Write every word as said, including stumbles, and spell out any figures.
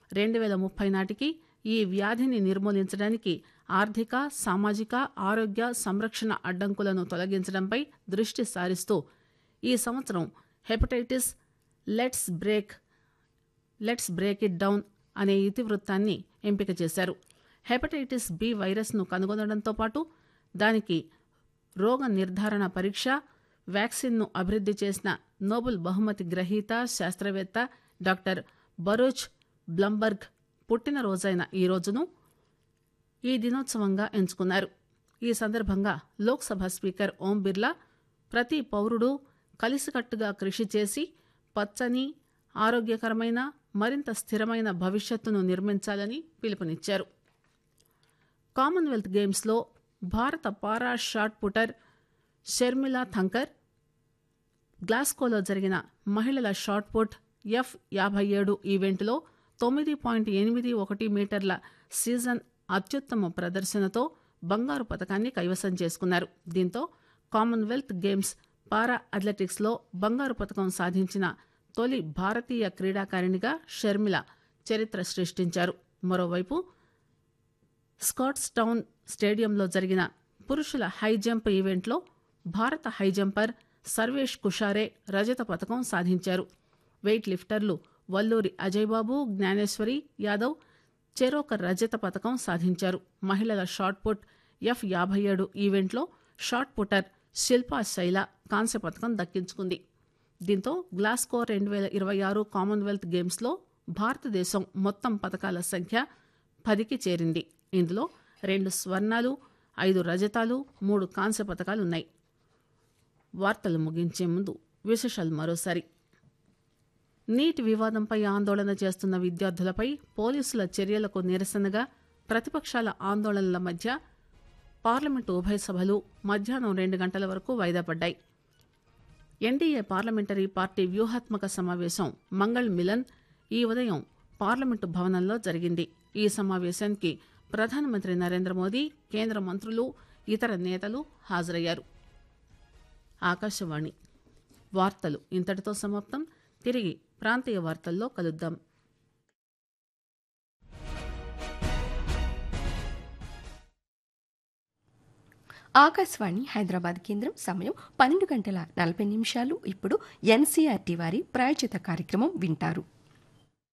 రెండు వేల ముప్పై నాటికి ఈ వ్యాధిని నిర్మూలించడానికి ఆర్థిక సామాజిక ఆరోగ్య సంరక్షణ అడ్డంకులను తొలగించడంపై దృష్టి సారిస్తూ ఈ సంవత్సరం hepatitis let's break let's break it down అనే ఇతివృత్తాన్ని ఎంపిక చేశారు. హెపటైటిస్ బి వైరస్ను కనుగొనడంతో పాటు దానికి రోగ నిర్ధారణ పరీక్ష వ్యాక్సిన్ను అభివృద్ధి చేసిన నోబెల్ బహుమతి గ్రహీత శాస్త్రవేత్త డాక్టర్ బరూచ్ బ్లంబర్గ్ పుట్టినరోజైన ఈ రోజును ఈ దినోత్సవంగా ఎంచుకున్నారు. ఈ సందర్భంగా లోక్సభ స్పీకర్ ఓం బిర్లా ప్రతి పౌరుడు కలిసికట్టుగా కృషి చేసి పచ్చని ఆరోగ్యకరమైన మరింత స్థిరమైన భవిష్యత్తును నిర్మించాలని పిలుపునిచ్చారు. కామన్వెల్త్ గేమ్స్లో భారత పారా షాట్ పుటర్ షర్మిలా థంకర్ గ్లాస్కోలో జరిగిన మహిళల షాట్ పుట్ ఎఫ్ యాభై ఏడు ఈవెంట్లో తొమ్మిది పాయింట్ ఎనిమిది ఒకటి మీటర్ల సీజన్ అత్యుత్తమ ప్రదర్శనతో బంగారు పతకాన్ని కైవసం చేసుకున్నారు. దీంతో కామన్వెల్త్ గేమ్స్ పారా అథ్లెటిక్స్లో బంగారు పతకం సాధించిన తొలి భారతీయ క్రీడాకారిణిగా షర్మిల చరిత్ర సృష్టించారు. మరోవైపు స్కాట్స్ టౌన్ స్టేడియంలో జరిగిన పురుషుల హైజంప్ ఈవెంట్లో భారత హైజంపర్ సర్వేష్ కుషారే రజత పతకం సాధించారు. వెయిట్ లిఫ్టర్లు వల్లూరి అజయ్బాబు జ్ఞానేశ్వరి యాదవ్ చెరోక రజత పతకం సాధించారు. మహిళల షాట్ పుట్ ఎఫ్ యాభై ఏడు ఈవెంట్లో షాట్ పుటర్ శిల్పా శైల కాంస్య పతకం దక్కించుకుంది. దీంతో గ్లాస్కో రెండు వేల ఇరవై ఆరు కామన్వెల్త్ గేమ్స్లో భారతదేశం మొత్తం పతకాల సంఖ్య పదికి చేరింది. ఇందులో రెండు స్వర్ణాలు ఐదు రజతాలు మూడు కాంస్య పతకాలున్నాయి. వార్తలు ముగించే ముందు విశేషాలు మరోసారి. నీట్ వివాదంపై ఆందోళన చేస్తున్న విద్యార్థులపై పోలీసుల చర్యలకు నిరసనగా ప్రతిపక్షాల ఆందోళనల మధ్య పార్లమెంటు ఉభయ సభలు మధ్యాహ్నం రెండు గంటల వరకు వాయిదా పడ్డాయి. ఎన్డీఏ పార్లమెంటరీ పార్టీ వ్యూహాత్మక సమావేశం మంగళ్ మిలన్ ఈ ఉదయం పార్లమెంటు భవనంలో జరిగింది. ఈ సమావేశానికి ప్రధానమంత్రి నరేంద్ర మోదీ కేంద్ర మంత్రులు ఇతర నేతలు హాజరయ్యారు. ఆకాశవాణి వార్తలు ఇంతటితో సమాప్తం. తిరిగి ప్రాంతీయ వార్తల్లో కలుద్దాం. ఆకాశవాణి హైదరాబాద్ కేంద్రం సమయం పన్నెండు గంటల నలభై నిమిషాలు. ఇప్పుడు ఎన్సీఆర్టీ వారి ప్రాయోజిత కార్యక్రమం వింటారు.